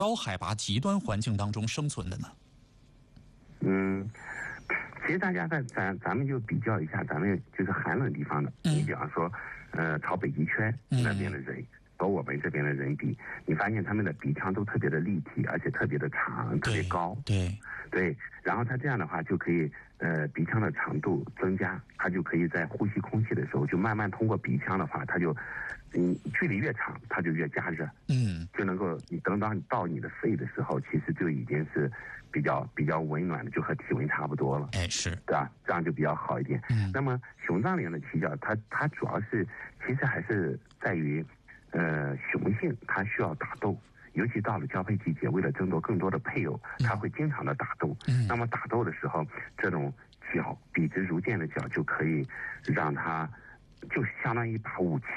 高海拔极端环境当中生存的呢？ 其实大家咱们就比较一下，咱们就是寒冷地方的，你比方说，朝北极圈那边的人和我们这边的人比，你发现他们的鼻腔都特别的立体，而且特别的长，特别高。对，然后它这样的话就可以，鼻腔的长度增加，它就可以在呼吸空气的时候，就慢慢通过鼻腔的话，它就，距离越长，它就越加热，就能够你等到你到你的肺的时候，其实就已经是比较温暖的，就和体温差不多了。 是， 对吧？这样就比较好一点。那么雄藏羚的鳍角，它主要是其实还是在于，雄性它需要打斗。尤其到了交配季节，为了争夺更多的配偶，它会经常的打斗。那么打斗的时候，这种角笔直如剑的角就可以让它，就相当于一把武器。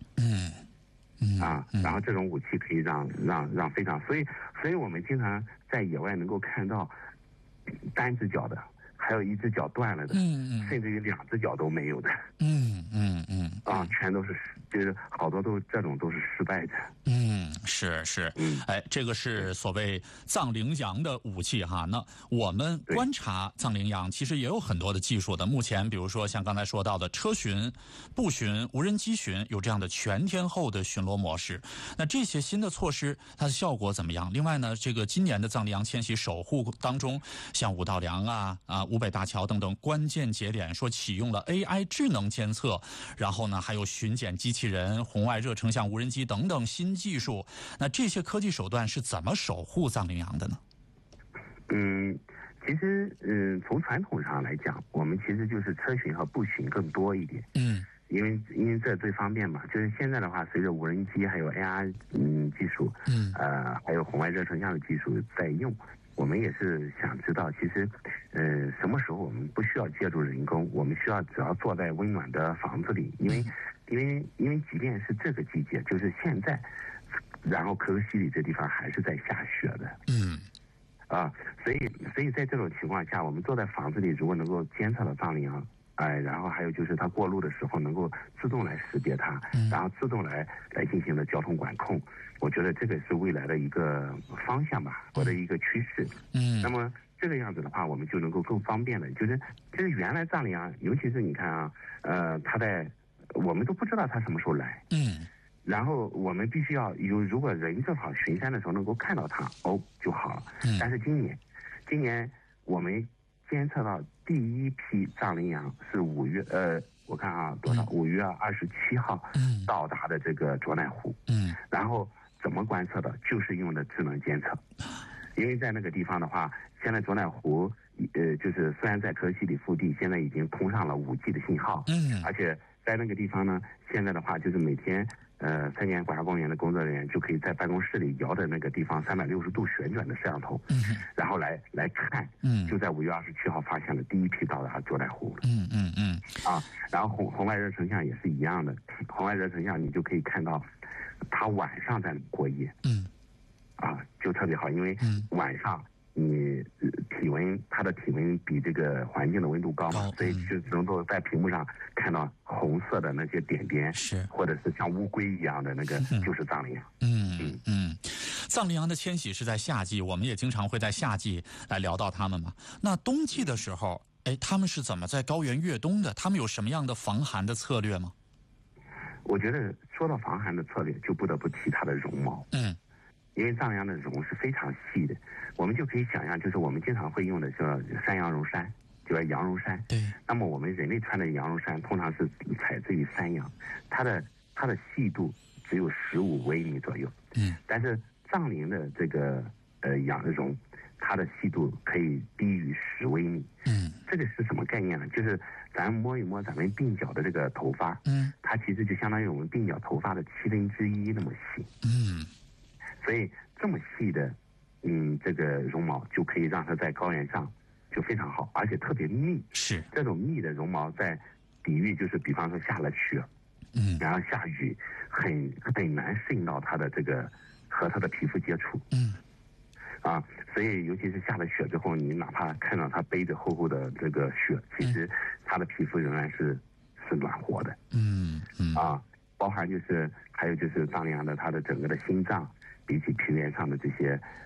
然后这种武器可以让非常，所以我们经常在野外能够看到单只脚的，还有一只脚断了的，甚至于2只脚都没有的。全都是，就是好多这种都是失败的。 是，这个是所谓藏羚羊的武器哈。那我们观察藏羚羊其实也有很多的技术的。目前比如说像刚才说到的车巡、步巡、无人机巡，有这样的全天候的巡逻模式。那这些新的措施它的效果怎么样？另外呢，这个今年的藏羚羊迁徙守护当中，像五道梁吴北大桥等等关键节点，说启用了 AI 智能监测，然后呢还有巡检机器人、红外热成像无人机等等新技术。那这些科技手段是怎么守护藏羚羊的呢？ 其实从传统上来讲，我们其实就是车巡和步巡更多一点。因为这最方便嘛。就是现在的话，随着无人机还有 AR 技术，还有红外热成像的技术在用，我们也是想知道，其实什么时候我们不需要借助人工，我们需要只要坐在温暖的房子里，因为即便是这个季节，就是现在，然后可可西里这地方还是在下雪的。所以在这种情况下，我们坐在房子里，如果能够监测到藏羚羊，然后还有就是它过路的时候能够自动来识别它，然后自动来进行的交通管控，我觉得这个是未来的一个方向吧，或者一个趋势。那么这个样子的话，我们就能够更方便的，就是原来藏羚羊，尤其是你看啊，它我们都不知道它什么时候来。然后我们必须要如果人正好巡山的时候能够看到它就好了。但是今年我们监测到第一批藏羚羊是5月我看多少5月27号到达的这个卓乃湖。然后怎么观测的？就是用的智能监测。因为在那个地方的话，现在卓乃湖就是虽然在可可西里腹地现在已经通上了5G 的信号，而且在那个地方呢，现在的话就是每天三江国家公园的工作人员就可以在办公室里摇着那个地方360度旋转的摄像头，然后来看，就在5月27号发现了第一批到达卓乃湖。然后红外热成像也是一样的，红外热成像你就可以看到它晚上在过夜。就特别好，因为晚上你它的体温比这个环境的温度高嘛，所以就能够在屏幕上看到红色的那些点点，或者是像乌龟一样的那个，就是藏羚羊。 藏羚羊的迁徙是在夏季，我们也经常会在夏季来聊到它们嘛。那冬季的时候，他们是怎么在高原越冬的？他们有什么样的防寒的策略吗？ 我觉得说到防寒的策略，就不得不提它的绒毛。因为藏羚羊的绒是非常细的，我们就可以想象，就是我们经常会用的叫山羊绒衫，就是羊绒衫。那么我们人类穿的羊绒衫通常是采自于山羊，它的细度只有15微米左右。但是藏羚的这个羊绒，它的细度可以低于10微米。这个是什么概念呢？就是咱摸一摸咱们鬓角的这个头发，它其实就相当于我们鬓角头发的1/7那么细。所以这么细的这个绒毛就可以让它在高原上就非常好，而且特别密。这种密的绒毛在抵御，就是比方说下了雪，然后下雨，很难适应到它的这个和它的皮肤接触。所以尤其是下了雪之后，你哪怕看到它背着厚厚的这个雪，其实它的皮肤仍然是暖和的。包含还有就是藏羚羊的它的整个的心脏， 比起平原上的这些